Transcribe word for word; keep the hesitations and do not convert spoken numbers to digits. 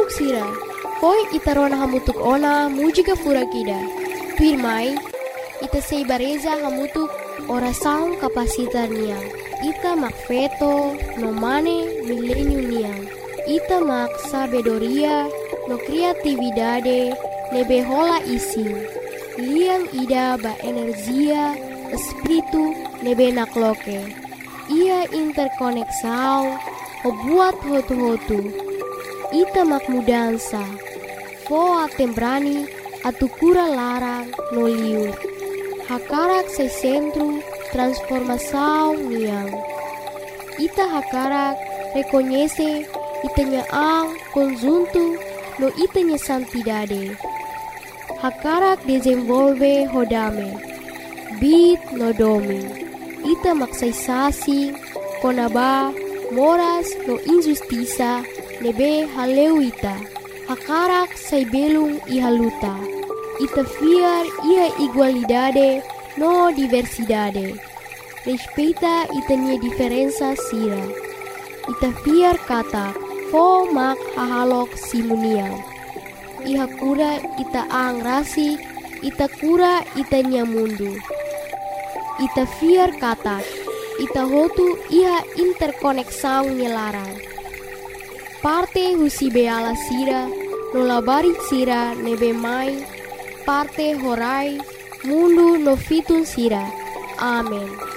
Hahalok sira, koi itarona hamutuk ona mujika furakida. Pirmai, ita seibareza hamutuk orasaun kapasitar niang. Ita mak feto no mane milenio niang. Ita mak sabedoria no kreatividade nebe hola ising. Liang ida ba energia espiritu nebe nakloke. Ia interkoneksau o buat hotu-hotu. Ita mak mudansa. Foa tembrani atukura larang no liur. Hakarak sa sentro transformação niang. Ita hakarak reconhece itanya ang conjunto no itanya santidade. Hakarak desenvolve hodame. Bit no domi. Ita maksaysasi konaba moras no injustiça nebe haleu ita. Hakarak say belung ihaluta. Ita fiar ia igualdade no diversidade. Respeita itanya diferença sira. Ita fiar kata fo mak hahalok simuniang. Iha kura ita ang rasi, ita kura itanya mundu. Ita fiar kata, ita hotu iha interkoneksang nyelarang. Parte husi beala sira, nolabari sira nebe mai, parte horai, mundu no fitun sira. Amen.